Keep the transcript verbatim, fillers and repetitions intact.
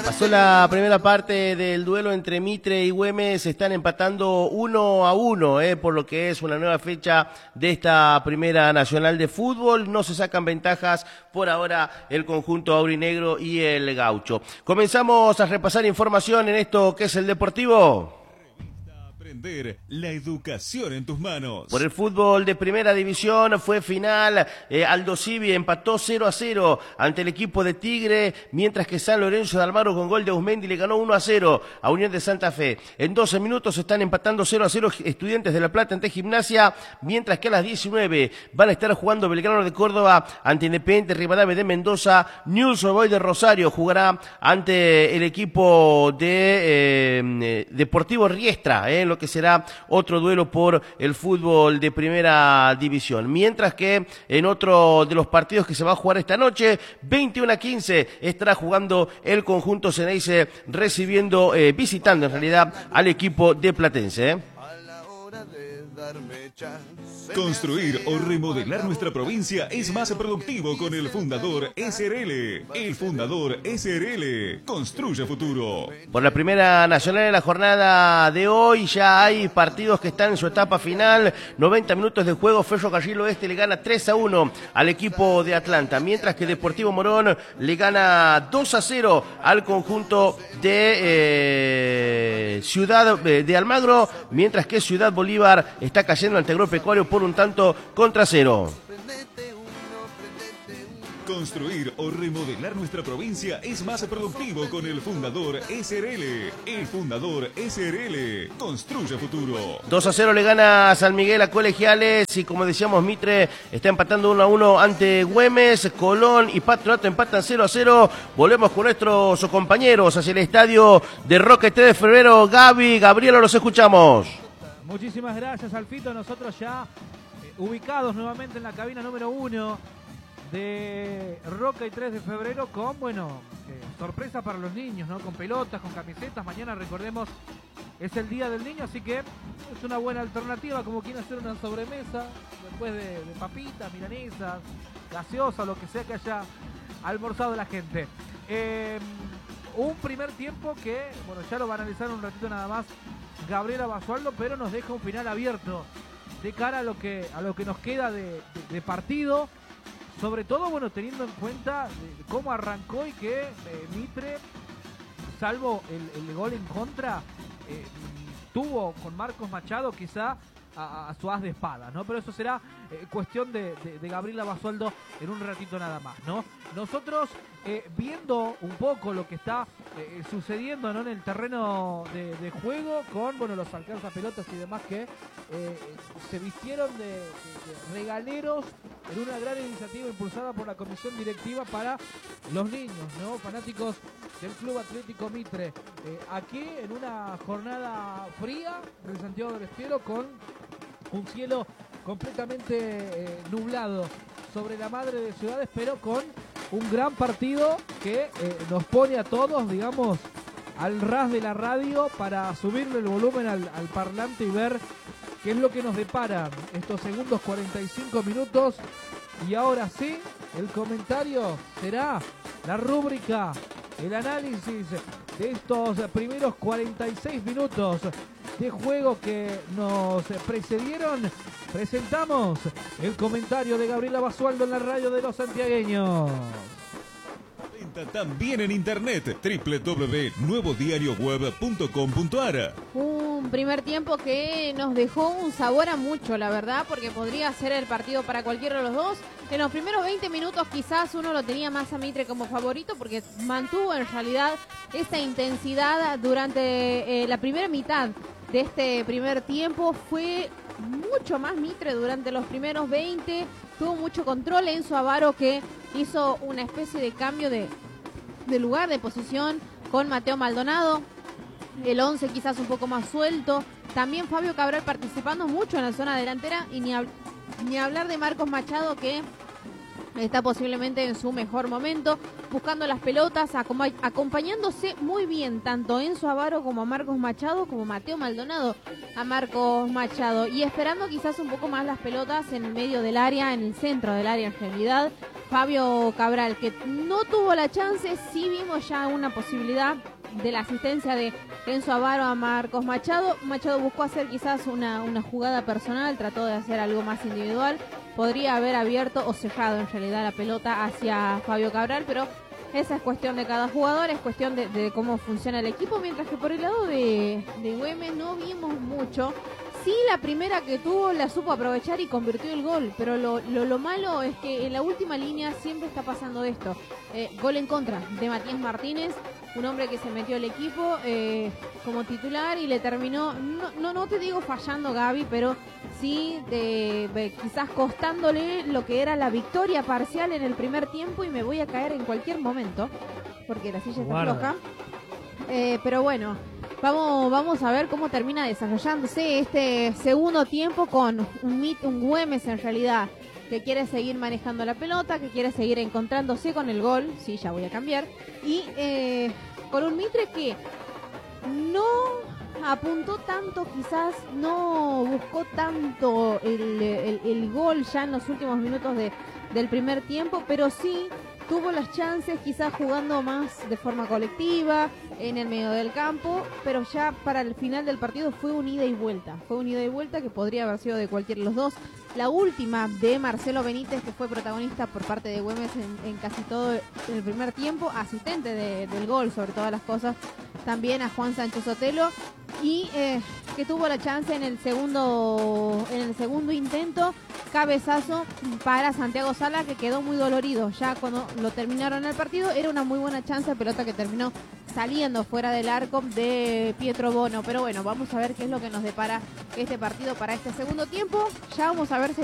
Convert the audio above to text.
Pasó la primera parte del duelo entre Mitre y Güemes, se están empatando uno a uno, eh, por lo que es una nueva fecha de esta primera nacional de fútbol. No se sacan ventajas por ahora el conjunto aurinegro y el gaucho. Comenzamos a repasar información en esto que es el Deportivo. Aprender la educación en tus manos. Por el fútbol de primera división fue final, eh, Aldo Civi empató cero a cero ante el equipo de Tigre, mientras que San Lorenzo de Almagro con gol de Ausmendi le ganó uno a cero a Unión de Santa Fe. En doce minutos están empatando cero a cero Estudiantes de La Plata ante Gimnasia, mientras que a las diecinueve van a estar jugando Belgrano de Córdoba ante Independiente Rivadavia de Mendoza. Newell's Old Boys de Rosario jugará ante el equipo de eh, Deportivo Riestra, eh, en lo que será otro duelo por el fútbol de primera división. Mientras que en otro de los partidos que se va a jugar esta noche, veintiuno a quince, estará jugando el conjunto Ceneice, recibiendo, eh, visitando en realidad al equipo de Platense. ¿eh? Construir o remodelar nuestra provincia es más productivo con el Fundador S R L. El Fundador S R L construye futuro. Por la primera nacional en la jornada de hoy ya hay partidos que están en su etapa final. noventa minutos de juego, Ferrocarril Oeste le gana tres a uno al equipo de Atlanta, mientras que Deportivo Morón le gana dos a cero al conjunto de eh, Ciudad de Almagro, mientras que Ciudad Bolívar está cayendo ante Agropecuario por un tanto contra cero. Construir o remodelar nuestra provincia es más productivo con el Fundador S R L. El Fundador S R L construye futuro. dos a cero le gana a San Miguel a Colegiales y, como decíamos, Mitre está empatando uno a uno ante Güemes. Colón y Patronato empatan cero a cero. Volvemos con nuestros compañeros hacia el estadio de Roque tres de febrero. Gaby, Gabriela, los escuchamos. Muchísimas gracias, Alfito. Nosotros ya eh, ubicados nuevamente en la cabina número uno de Roca y tres de febrero con, bueno, eh, sorpresa para los niños, ¿no? Con pelotas, con camisetas. Mañana, recordemos, es el Día del Niño, así que es una buena alternativa, como quieren hacer una sobremesa después de, de papitas, milanesas, gaseosa, lo que sea que haya almorzado la gente. Eh, un primer tiempo que, bueno, ya lo va a analizar un ratito nada más Gabriela Basualdo, pero nos deja un final abierto de cara a lo que, a lo que nos queda de, de, de partido. Sobre todo, bueno, teniendo en cuenta cómo arrancó y que eh, Mitre, salvo el, el gol en contra, eh, tuvo con Marcos Machado quizá a, a su as de espada, ¿no? Pero eso será eh, cuestión de, de, de Gabriela Basualdo en un ratito nada más, ¿no? Nosotros, eh, viendo un poco lo que está eh, sucediendo, ¿no? En el terreno de, de juego con, bueno, los alcanzapelotas y demás que eh, se vistieron de, de, de regaleros en una gran iniciativa impulsada por la comisión directiva para los niños, ¿no? Fanáticos del Club Atlético Mitre. Eh, aquí en una jornada fría del Santiago del Estero con un cielo completamente eh, nublado sobre la madre de ciudades, pero con un gran partido que eh, nos pone a todos, digamos, al ras de la radio para subirle el volumen al, al parlante y ver qué es lo que nos depara estos segundos cuarenta y cinco minutos. Y ahora sí, el comentario será la rúbrica, el análisis de estos primeros cuarenta y seis minutos de juego que nos precedieron. Presentamos el comentario de Gabriela Basualdo en la radio de los santiagueños. También en internet, doble u doble u doble u punto nuevo diario web punto com punto a r. Un primer tiempo que nos dejó un sabor a mucho, la verdad, porque podría ser el partido para cualquiera de los dos. En los primeros veinte minutos quizás uno lo tenía más a Mitre como favorito, porque mantuvo en realidad esa intensidad durante eh, la primera mitad de este primer tiempo. Fue mucho más Mitre durante los primeros veinte, tuvo mucho control. Enzo Avaro, que hizo una especie de cambio de, de lugar, de posición con Mateo Maldonado, el once quizás un poco más suelto. También Fabio Cabral participando mucho en la zona delantera, y ni, hab ni hablar de Marcos Machado, que está posiblemente en su mejor momento, buscando las pelotas, acompañándose muy bien tanto Enzo Avaro como a Marcos Machado, como Mateo Maldonado a Marcos Machado, y esperando quizás un poco más las pelotas en el medio del área, en el centro del área en realidad, Fabio Cabral, que no tuvo la chance. Sí vimos ya una posibilidad de la asistencia de Enzo Avaro a Marcos Machado. Machado buscó hacer quizás una, una jugada personal, trató de hacer algo más individual. Podría haber abierto o cerrado en realidad la pelota hacia Fabio Cabral, pero esa es cuestión de cada jugador, es cuestión de, de cómo funciona el equipo, mientras que por el lado de, de Güemes no vimos mucho. Sí, la primera que tuvo la supo aprovechar y convirtió el gol, pero lo, lo, lo malo es que en la última línea siempre está pasando esto. Eh, gol en contra de Matías Martínez, un hombre que se metió al equipo eh, como titular y le terminó, no, no, no te digo fallando Gaby, pero sí de, de, quizás costándole lo que era la victoria parcial en el primer tiempo, y me voy a caer en cualquier momento, porque la silla está Guarda. floja. Eh, pero bueno, vamos, vamos a ver cómo termina desarrollándose este segundo tiempo con un, mit, un Güemes en realidad que quiere seguir manejando la pelota, que quiere seguir encontrándose con el gol. Sí, ya voy a cambiar. Y eh, con un Mitre que no apuntó tanto, quizás no buscó tanto el, el, el gol ya en los últimos minutos de, del primer tiempo, pero sí tuvo las chances, quizás jugando más de forma colectiva, en el medio del campo, pero ya para el final del partido fue un ida y vuelta. Fue un ida y vuelta que podría haber sido de cualquiera de los dos. La última de Marcelo Benítez, que fue protagonista por parte de Güemes en, en casi todo el primer tiempo, asistente de, del gol sobre todas las cosas, también a Juan Sánchez Sotelo, y eh, que tuvo la chance en el segundo en el segundo intento, cabezazo para Santiago Sala, que quedó muy dolorido. Ya cuando lo terminaron el partido era una muy buena chance, pelota que terminó saliendo fuera del arco de Pietro Bono. Pero bueno, vamos a ver qué es lo que nos depara este partido para este segundo tiempo. Ya vamos a ver si